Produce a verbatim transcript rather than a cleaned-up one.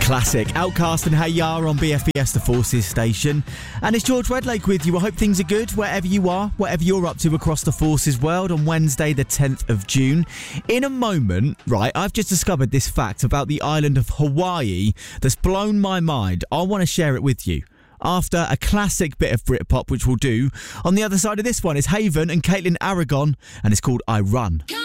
Classic. Outcast and Hey Ya on B F B S, the Forces station. And it's George Redlake with you. I hope things are good wherever you are, whatever you're up to across the Forces world on Wednesday, the tenth of June. In a moment, right, I've just discovered this fact about the island of Hawaii that's blown my mind. I want to share it with you after a classic bit of Britpop, which we'll do. On the other side of this one is Haven and Caitlin Aragon, and it's called I Run.